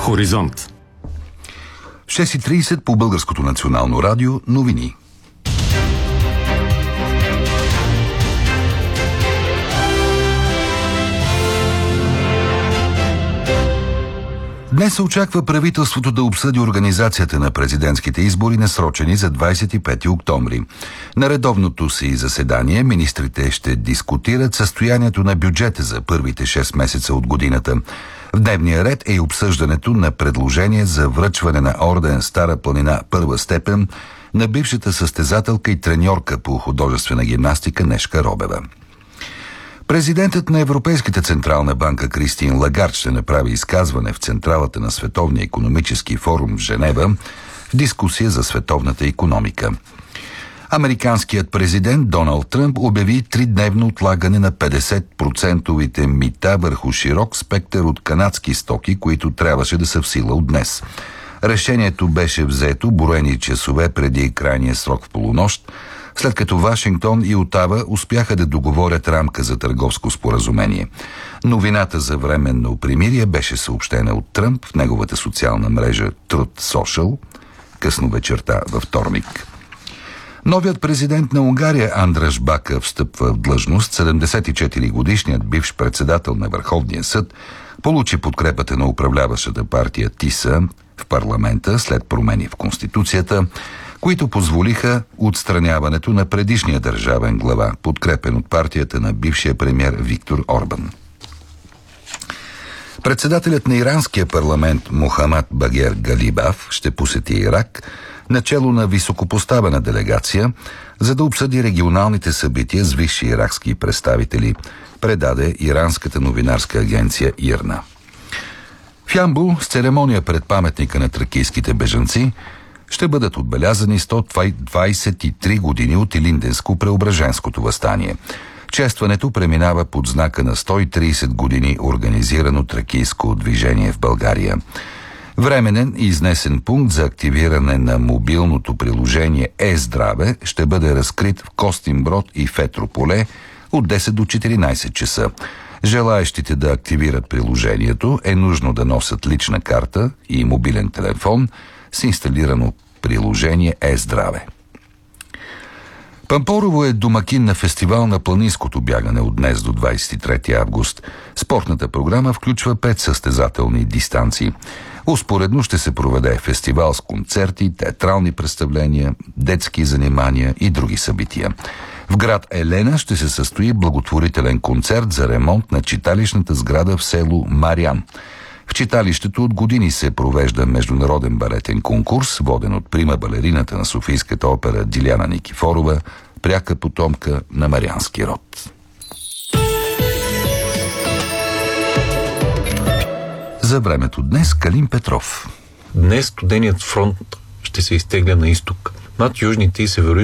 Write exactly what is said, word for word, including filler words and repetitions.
Хоризонт. шест и трийсет по Българското национално радио. Новини. Днес се очаква правителството да обсъди организацията на президентските избори, насрочени за двадесет и пети октомври. На редовното си заседание министрите ще дискутират състоянието на бюджета за първите шест месеца от годината. В дневния ред е и обсъждането на предложение за връчване на орден Стара планина първа степен на бившата състезателка и треньорка по художествена гимнастика Нешка Робева. Президентът на Европейската централна банка Кристин Лагард ще направи изказване в централата на Световния икономически форум в Женева в дискусия за световната икономика. Американският президент Доналд Тръмп обяви тридневно отлагане на петдесет процента мита върху широк спектър от канадски стоки, които трябваше да са в сила от днес. Решението беше взето броени часове преди крайния срок в полунощ, след като Вашингтон и Отава успяха да договорят рамка за търговско споразумение. Новината за временно примирие беше съобщена от Тръмп в неговата социална мрежа Truth Social късно вечерта във вторник. Новият президент на Унгария Андраш Бака встъпва в длъжност. седемдесет и четири годишният бивш председател на Върховния съд получи подкрепата на управляващата партия ТИСА в парламента след промени в Конституцията, които позволиха отстраняването на предишния държавен глава, подкрепен от партията на бившия премиер Виктор Орбан. Председателят на иранския парламент Мохамад Багер Галибаф ще посети Ирак начело на високопоставена делегация, за да обсъди регионалните събития с висши иракски представители, предаде иранската новинарска агенция ИРНА. В Ямбул с церемония пред паметника на тракийските бежанци ще бъдат отбелязани сто двадесет и три години от Илинденско-Преображенското въстание. Честването преминава под знака на сто и тридесет години организирано тракийско движение в България. Временен и изнесен пункт за активиране на мобилното приложение Е-здраве ще бъде разкрит в Костинброд и в Етрополе от десет до четиринадесет часа. Желаещите да активират приложението е нужно да носят лична карта и мобилен телефон с инсталирано приложение Е-здраве. Пампорово е домакин на фестивал на планинското бягане от днес до двадесет и трети август. Спортната програма включва пет състезателни дистанции. Успоредно ще се проведе фестивал с концерти, театрални представления, детски занимания и други събития. В град Елена ще се състои благотворителен концерт за ремонт на читалищната сграда в село Марян. В читалището от години се провежда международен балетен конкурс, воден от прима балерината на Софийската опера Диляна Никифорова, пряка потомка на марянски род. За времето днес Калин Петров. Днес студеният фронт ще се изтегля на изток. Над южните и северо